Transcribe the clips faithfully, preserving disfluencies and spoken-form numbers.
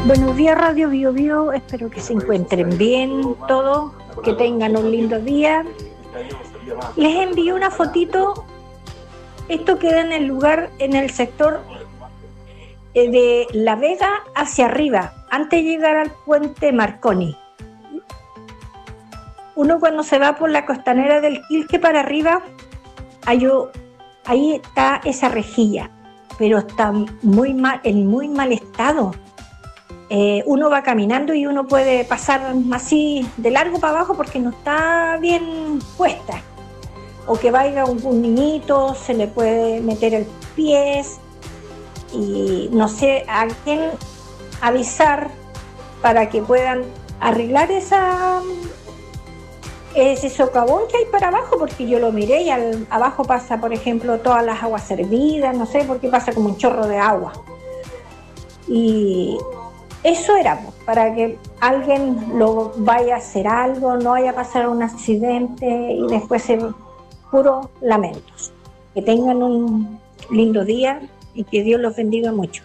Buenos días, Radio Bio Bio. Espero que se encuentren bien todos, que tengan un lindo día. Les envío una fotito. Esto queda en el lugar, en el sector de La Vega hacia arriba, antes de llegar al puente Marconi. Uno cuando se va por la costanera del Quilque para arriba, hay, ahí está esa rejilla, pero está muy mal, en muy mal estado. Eh, uno va caminando y uno puede pasar así de largo para abajo porque no está bien puesta. O que vaya un, un niñito, se le puede meter el pie y no sé a quién avisar para que puedan arreglar esa, ese socavón que hay para abajo, porque yo lo miré y al, abajo pasa, por ejemplo, todas las aguas servidas, no sé por qué pasa como un chorro de agua. Y eso era para que alguien lo vaya a hacer algo, no vaya a pasar un accidente y después se puro lamentos. Que tengan un lindo día y que Dios los bendiga mucho.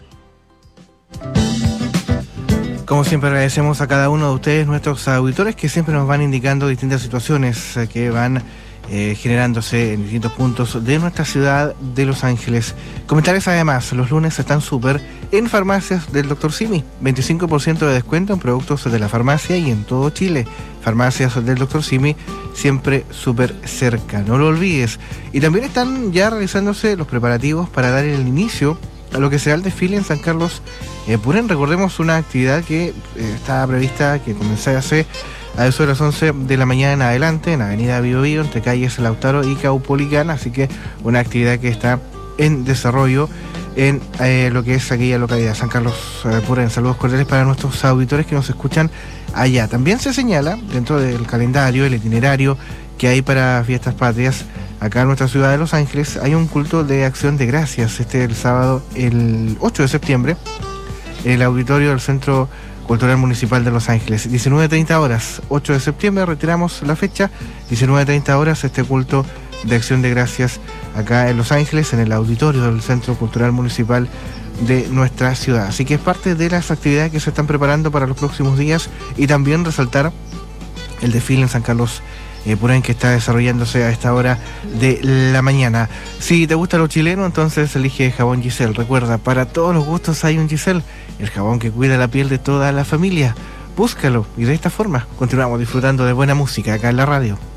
Como siempre, agradecemos a cada uno de ustedes, nuestros auditores, que siempre nos van indicando distintas situaciones que van eh, generándose en distintos puntos de nuestra ciudad de Los Ángeles. Comentarles además, los lunes están súper en farmacias del doctor Simi. veinticinco por ciento de descuento en productos de la farmacia y en todo Chile. Farmacias del doctor Simi, siempre súper cerca, no lo olvides. Y también están ya realizándose los preparativos para dar el inicio a lo que será el desfile en San Carlos eh, Purén. Recordemos una actividad que eh, estaba prevista que comenzase a eso de las once de la mañana en adelante en Avenida Bio Bio, entre calles Lautaro y Caupolicán, así que una actividad que está en desarrollo en eh, lo que es aquella localidad, San Carlos eh, Purén. Saludos cordiales para nuestros auditores que nos escuchan allá. También se señala dentro del calendario, el itinerario que hay para Fiestas Patrias acá en nuestra ciudad de Los Ángeles. Hay un culto de acción de gracias este el sábado, el ocho de septiembre, en el auditorio del Centro Cultural Municipal de Los Ángeles. diecinueve treinta horas, ocho de septiembre, retiramos la fecha, diecinueve treinta horas, este culto de acción de gracias acá en Los Ángeles, en el auditorio del Centro Cultural Municipal de nuestra ciudad. Así que es parte de las actividades que se están preparando para los próximos días, y también resaltar el desfile en San Carlos eh, Purén, que está desarrollándose a esta hora de la mañana. Si te gusta lo chileno, entonces elige jabón Giselle. Recuerda, para todos los gustos hay un Giselle, el jabón que cuida la piel de toda la familia. Búscalo, y de esta forma continuamos disfrutando de buena música acá en la radio.